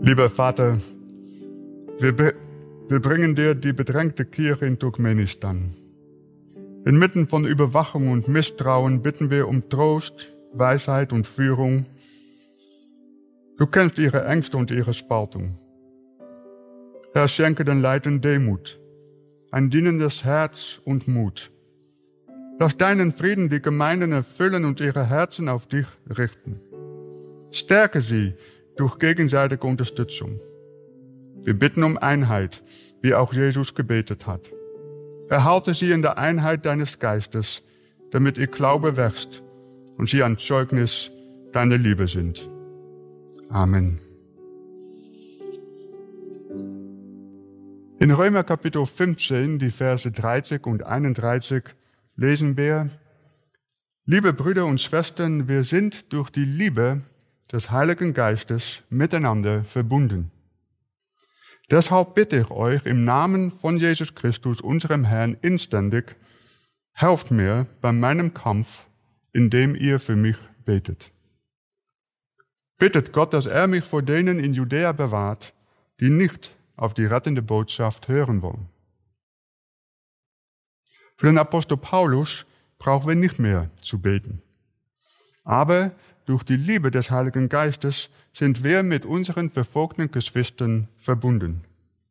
Lieber Vater, wir bringen dir die bedrängte Kirche in Turkmenistan. Inmitten von Überwachung und Misstrauen bitten wir um Trost, Weisheit und Führung. Du kennst ihre Ängste und ihre Spaltung. Herr, schenke den Leitern Demut, ein dienendes Herz und Mut. Lass deinen Frieden die Gemeinden erfüllen und ihre Herzen auf dich richten. Stärke sie durch gegenseitige Unterstützung. Wir bitten um Einheit, wie auch Jesus gebetet hat. Erhalte sie in der Einheit deines Geistes, damit ihr Glaube wächst und sie ein Zeugnis deiner Liebe sind. Amen. In Römer Kapitel 15, die Verse 30 und 31, lesen wir: Liebe Brüder und Schwestern, wir sind durch die Liebe des Heiligen Geistes miteinander verbunden. Deshalb bitte ich euch im Namen von Jesus Christus, unserem Herrn, inständig, helft mir bei meinem Kampf, indem ihr für mich betet. Bittet Gott, dass er mich vor denen in Judäa bewahrt, die nicht auf die rettende Botschaft hören wollen. Für den Apostel Paulus brauchen wir nicht mehr zu beten. Aber durch die Liebe des Heiligen Geistes sind wir mit unseren verfolgten Geschwistern verbunden.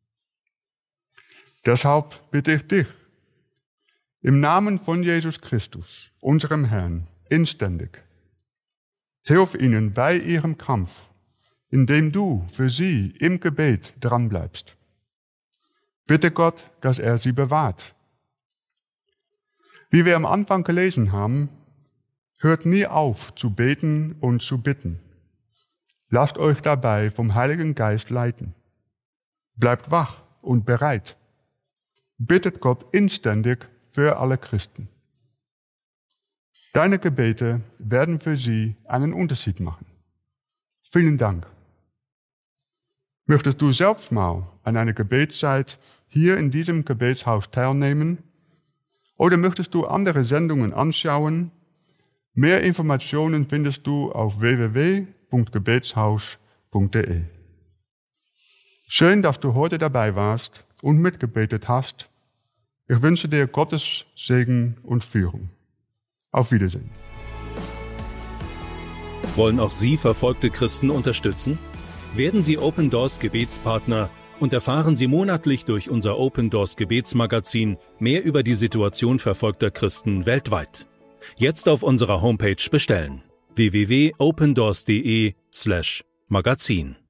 Deshalb bitte ich dich, im Namen von Jesus Christus, unserem Herrn, inständig, hilf ihnen bei ihrem Kampf, indem du für sie im Gebet dranbleibst. Bitte Gott, dass er sie bewahrt. Wie wir am Anfang gelesen haben, hört nie auf zu beten und zu bitten. Lasst euch dabei vom Heiligen Geist leiten. Bleibt wach und bereit. Bittet Gott inständig für alle Christen. Deine Gebete werden für sie einen Unterschied machen. Vielen Dank. Möchtest du selbst mal an einer Gebetszeit hier in diesem Gebetshaus teilnehmen? Oder möchtest du andere Sendungen anschauen? Mehr Informationen findest du auf www.gebetshaus.de. Schön, dass du heute dabei warst und mitgebetet hast. Ich wünsche dir Gottes Segen und Führung. Auf Wiedersehen. Wollen auch Sie verfolgte Christen unterstützen? Werden Sie Open Doors Gebetspartner und erfahren Sie monatlich durch unser Open Doors Gebetsmagazin mehr über die Situation verfolgter Christen weltweit. Jetzt auf unserer Homepage bestellen: www.opendoors.de/magazin.